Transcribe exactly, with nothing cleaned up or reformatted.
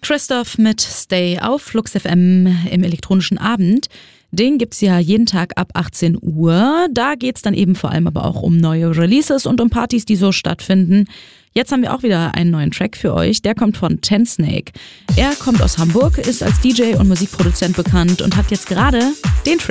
Christoph mit Stay auf Flux F M im elektronischen Abend. Den gibt's ja jeden Tag ab achtzehn Uhr. Da geht's dann eben vor allem aber auch um neue Releases und um Partys, die so stattfinden. Jetzt haben wir auch wieder einen neuen Track für euch. Der kommt von Tensnake. Er kommt aus Hamburg, ist als D J und Musikproduzent bekannt und hat jetzt gerade den Track